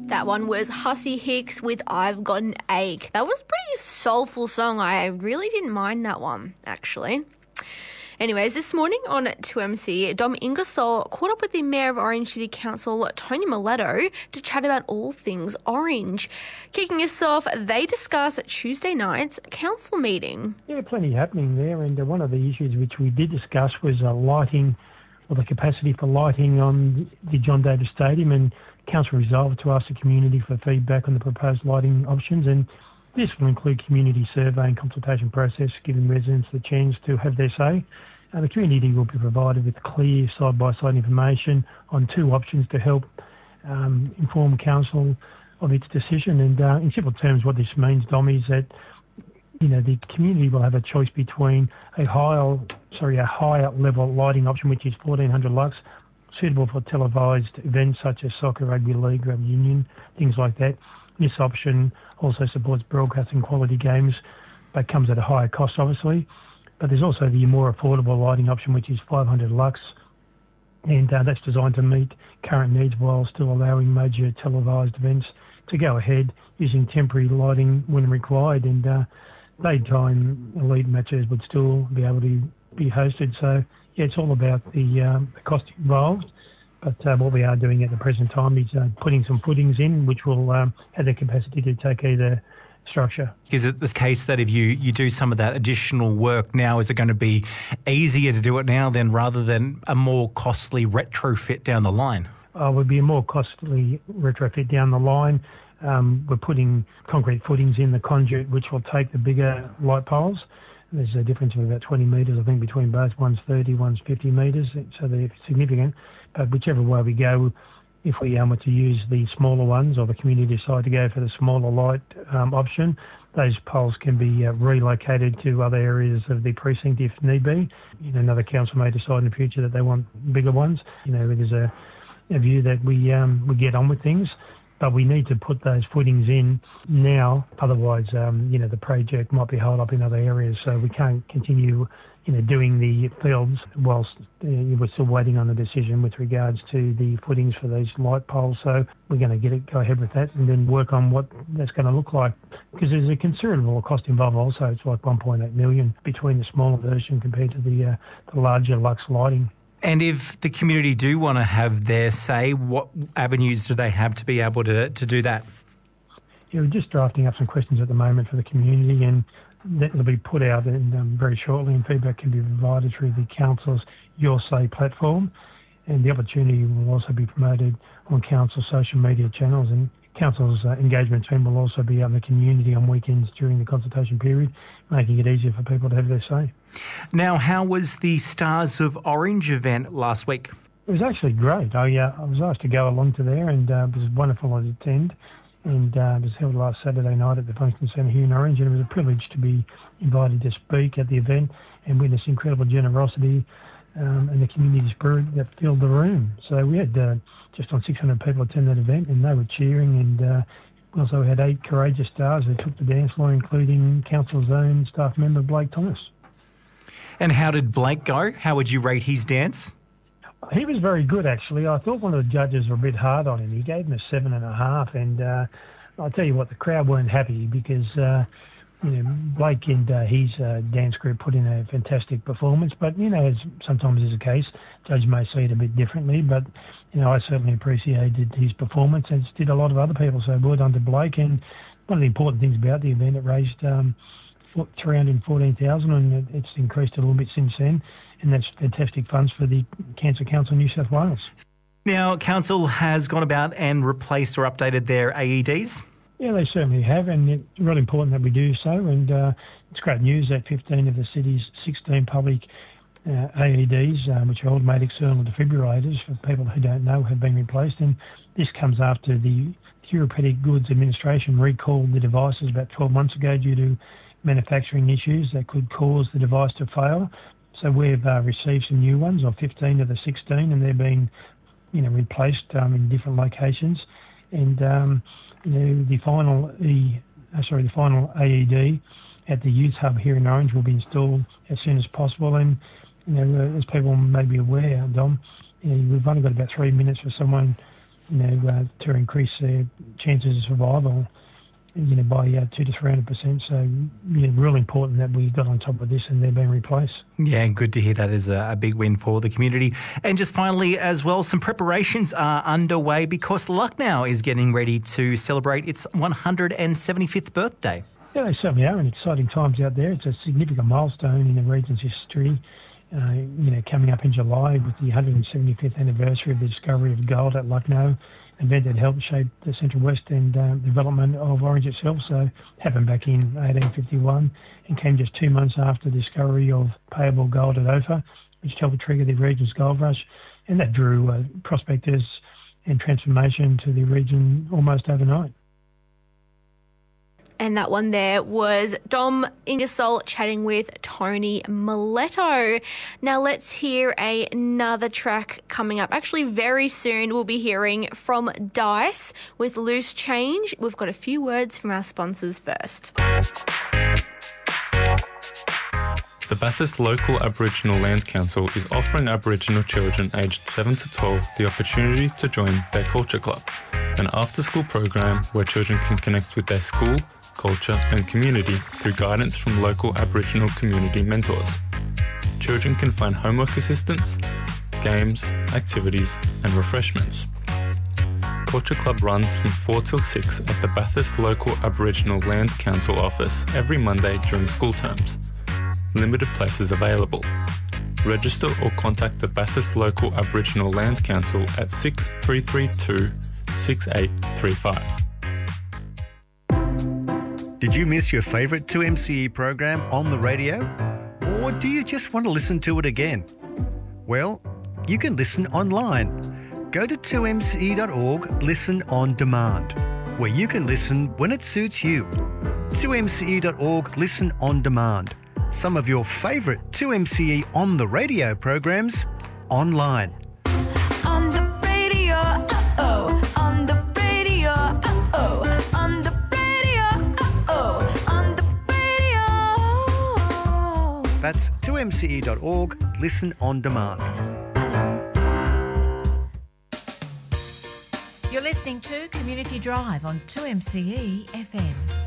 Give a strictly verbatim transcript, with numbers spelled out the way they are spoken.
That one was Hussey Hicks with I've Got an Ache. That was a pretty soulful song. I really didn't mind that one, actually. Anyways, this morning on two M C, Dom Ingersoll caught up with the Mayor of Orange City Council, Tony Miletto, to chat about all things Orange. Kicking us off, they discuss Tuesday night's council meeting. Yeah, plenty happening there, and uh, one of the issues which we did discuss was uh, lighting, or the capacity for lighting on the John Davis Stadium, and Council resolved to ask the community for feedback on the proposed lighting options, and this will include community survey and consultation process, giving residents the chance to have their say. Uh, the community will be provided with clear side-by-side information on two options to help um, inform Council of its decision. And uh, in simple terms, what this means, Dom, is that you know the community will have a choice between a higher, sorry, a higher level lighting option, which is fourteen hundred lux, suitable for televised events such as soccer, rugby league, rugby union, things like that. This option also supports broadcasting quality games, but comes at a higher cost, obviously. But there's also the more affordable lighting option, which is five hundred lux, and uh, that's designed to meet current needs while still allowing major televised events to go ahead using temporary lighting when required. And uh, daytime elite matches would still be able to be hosted. So, yeah, it's all about the, um, the cost involved. But uh, what we are doing at the present time is uh, putting some footings in, which will um, have the capacity to take either structure. Is it the case that if you, you do some of that additional work now, is it going to be easier to do it now than rather than a more costly retrofit down the line? Uh, it would be a more costly retrofit down the line. Um, we're putting concrete footings in the conduit, which will take the bigger light poles. There's a difference of about twenty metres, I think, between both. One's thirty, one's fifty metres, so they're significant. But whichever way we go, if we um, were to use the smaller ones, or the community decide to go for the smaller light um, option, those poles can be uh, relocated to other areas of the precinct if need be. You know, another council may decide in the future that they want bigger ones. You know, there's a, a view that we um, we get on with things. But we need to put those footings in now, otherwise, um, you know, the project might be held up in other areas. So we can't continue, you know, doing the fields whilst uh, we're still waiting on the decision with regards to the footings for these light poles. So we're going to get it, go ahead with that, and then work on what that's going to look like. Because there's a considerable cost involved also. It's like one point eight million between the smaller version compared to the, uh, the larger Lux lighting. And if the community do want to have their say, what avenues do they have to be able to, to do that? Yeah, we're just drafting up some questions at the moment for the community, and that will be put out in, um, very shortly, and feedback can be provided through the Council's Your Say platform. And the opportunity will also be promoted on Council social media channels, and Council's uh, engagement team will also be out in the community on weekends during the consultation period, making it easier for people to have their say. Now, how was the Stars of Orange event last week? It was actually great. I, uh, I was asked to go along to there, and uh, it was wonderful to attend. And uh, it was held last Saturday night at the Function Centre here in Orange, and it was a privilege to be invited to speak at the event and witness incredible generosity Um, and the community spirit that filled the room. So we had uh, just on six hundred people attend that event, and they were cheering, and uh, we also had eight courageous stars who took the dance floor, including Council's own staff member Blake Thomas. And how did Blake go? How would you rate his dance? He was very good, actually. I thought one of the judges were a bit hard on him. He gave him a seven and a half, and uh, I'll tell you what, the crowd weren't happy because uh, you know, Blake and uh, his uh, dance group put in a fantastic performance, but, you know, as sometimes is the case, judges may see it a bit differently, but, you know, I certainly appreciated his performance, as did a lot of other people, so well done to Blake. And one of the important things about the event, it raised um, three hundred fourteen thousand dollars, and it's increased a little bit since then, and that's fantastic funds for the Cancer Council New South Wales. Now, Council has gone about and replaced or updated their A E Ds? Yeah, they certainly have, and it's really important that we do so. And uh, it's great news that fifteen of the city's sixteen public uh, A E Ds, um, which are automatic external defibrillators, for people who don't know, have been replaced. And this comes after the Therapeutic Goods Administration recalled the devices about twelve months ago due to manufacturing issues that could cause the device to fail. So we've uh, received some new ones, or fifteen of the sixteen, and they're being, you know, replaced um, in different locations. And um, you know, the final E, uh, sorry, the final A E D at the Youth Hub here in Orange will be installed as soon as possible. And you know, as people may be aware, Dom, you know, we've only got about three minutes for someone you know, uh, to increase their chances of survival, you know, by uh, two to three hundred percent. So, you know, real important that we got on top of this and they're being replaced. Yeah, and good to hear that is a, a big win for the community. And just finally, as well, some preparations are underway because Lucknow is getting ready to celebrate its one hundred seventy-fifth birthday. Yeah, they certainly are, and exciting times out there. It's a significant milestone in the region's history. Uh, you know, coming up in July with the one hundred seventy-fifth anniversary of the discovery of gold at Lucknow, an event that helped shape the Central West and uh, development of Orange itself. So happened back in eighteen fifty-one and came just two months after the discovery of payable gold at Ophir, which helped trigger the region's gold rush, and that drew uh, prospectors and transformation to the region almost overnight. And that one there was Dom Ingersoll chatting with Tony Miletto. Now let's hear a, another track coming up. Actually, very soon we'll be hearing from Dice with Loose Change. We've got a few words from our sponsors first. The Bathurst Local Aboriginal Land Council is offering Aboriginal children aged seven to twelve the opportunity to join their Culture Club, an after-school program where children can connect with their school, culture and community through guidance from local Aboriginal community mentors. Children can find homework assistance, games, activities and refreshments. Culture Club runs from four till six at the Bathurst Local Aboriginal Land Council office every Monday during school terms. Limited places available. Register or contact the Bathurst Local Aboriginal Land Council at six three three two, six eight three five. Did you miss your favourite two M C E program on the radio? Or do you just want to listen to it again? Well, you can listen online. Go to two M C E dot org Listen on Demand, where you can listen when it suits you. two M C E dot org Listen on Demand. Some of your favourite two M C E on the radio programs online. On the radio, uh-oh. On the radio, uh-oh. On the That's two M C E dot org Listen on Demand. You're listening to Community Drive on two M C E F M.